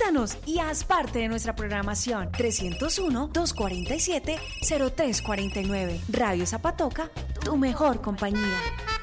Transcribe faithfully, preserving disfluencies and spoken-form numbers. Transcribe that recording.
Contáctanos y haz parte de nuestra programación. trescientos uno, doscientos cuarenta y siete, cero tres cuarenta y nueve. Radio Zapatoca, tu mejor compañía.